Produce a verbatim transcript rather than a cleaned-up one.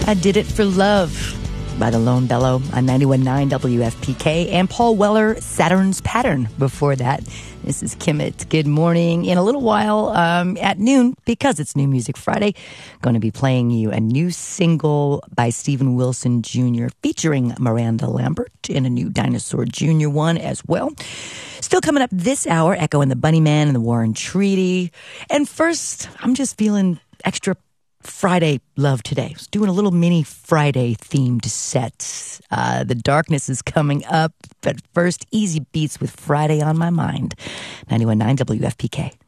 I Did It for Love by the Lone Bellow on ninety-one point nine W F P K, and Paul Weller, Saturn's Pattern before that. This is Kimmit. Good morning. In a little while, um, at noon, because it's New Music Friday, going to be playing you a new single by Steven Wilson Junior featuring Miranda Lambert, and a new Dinosaur Junior one as well. Still coming up this hour, Echo and the Bunnymen and the Warren Treaty. And first, I'm just feeling extra Friday love today. I was doing a little mini Friday themed set. Uh, the darkness is coming up, but first, Easy Beats with Friday on My Mind. ninety-one point nine W F P K.